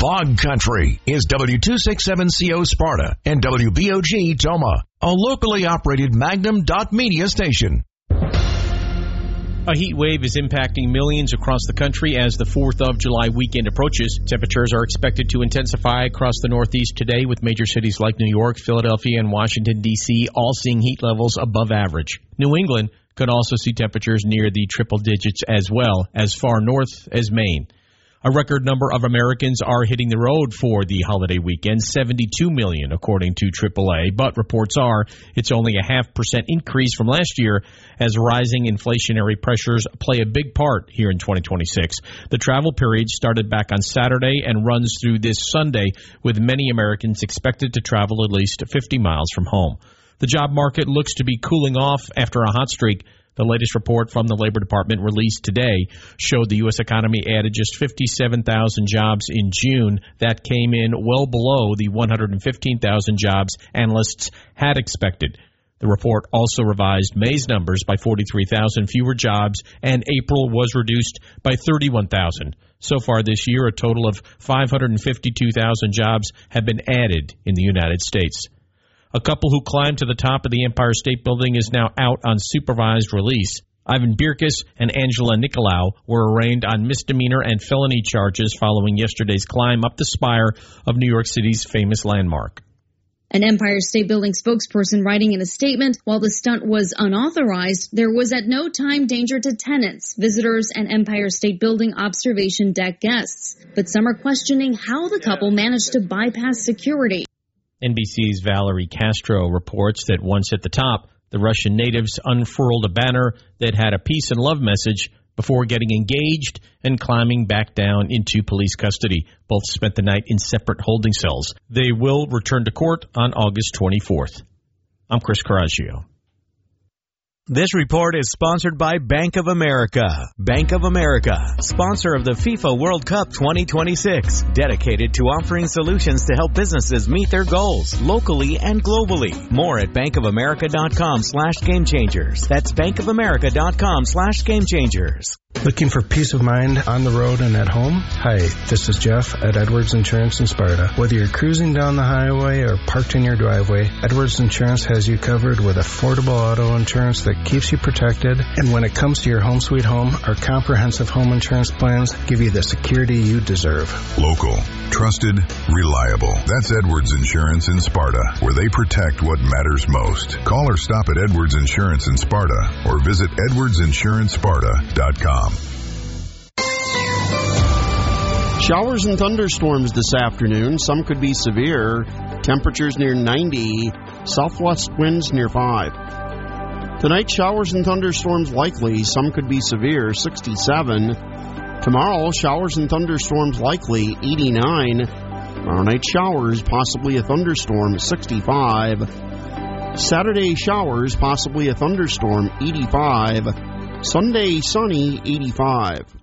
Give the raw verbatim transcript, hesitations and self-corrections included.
Fog Country is W two sixty-seven C O Sparta and W B O G Toma, a locally operated Magnum dot media station. A heat wave is impacting millions across the country as the fourth of July weekend approaches. Temperatures are expected to intensify across the Northeast today, with major cities like New York, Philadelphia, and Washington, D C all seeing heat levels above average. New England could also see temperatures near the triple digits as well, as far north as Maine. A record number of Americans are hitting the road for the holiday weekend, seventy-two million, according to triple A. But reports are it's only a half percent increase from last year, as rising inflationary pressures play a big part here in twenty twenty-six. The travel period started back on Saturday and runs through this Sunday, with many Americans expected to travel at least fifty miles from home. The job market looks to be cooling off after a hot streak. The latest report from the Labor Department released today showed the U S economy added just fifty-seven thousand jobs in June. That came in well below the one hundred fifteen thousand jobs analysts had expected. The report also revised May's numbers by forty-three thousand fewer jobs, and April was reduced by thirty-one thousand. So far this year, a total of five hundred fifty-two thousand jobs have been added in the United States. A couple who climbed to the top of the Empire State Building is now out on supervised release. Ivan Birkis and Angela Nicolau were arraigned on misdemeanor and felony charges following yesterday's climb up the spire of New York City's famous landmark. An Empire State Building spokesperson writing in a statement, while the stunt was unauthorized, there was at no time danger to tenants, visitors, and Empire State Building observation deck guests. But some are questioning how the couple managed to bypass security. N B C's Valerie Castro reports that once at the top, the Russian natives unfurled a banner that had a peace and love message before getting engaged and climbing back down into police custody. Both spent the night in separate holding cells. They will return to court on August twenty-fourth. I'm Chris Coraggio. This report is sponsored by Bank of America. Bank of America, sponsor of the FIFA World Cup twenty twenty-six, dedicated to offering solutions to help businesses meet their goals locally and globally. More at bankofamerica.com slash game changers. That's bankofamerica.com slash game changers. Looking for peace of mind on the road and at home? Hi, this is Jeff at Edwards Insurance in Sparta. Whether you're cruising down the highway or parked in your driveway, Edwards Insurance has you covered with affordable auto insurance that keeps you protected. And when it comes to your home sweet home, our comprehensive home insurance plans give you the security you deserve. Local, trusted, reliable. That's Edwards Insurance in Sparta, where they protect what matters most. Call or stop at Edwards Insurance in Sparta or visit edwards insurance sparta dot com. Showers and thunderstorms this afternoon. Some could be severe. Temperatures near ninety. Southwest winds near five. Tonight, showers and thunderstorms likely. Some could be severe. sixty-seven. Tomorrow, showers and thunderstorms likely. eighty-nine. Tomorrow night, showers, possibly a thunderstorm. sixty-five. Saturday, showers, possibly a thunderstorm. eighty-five. Sunday, sunny. eighty-five.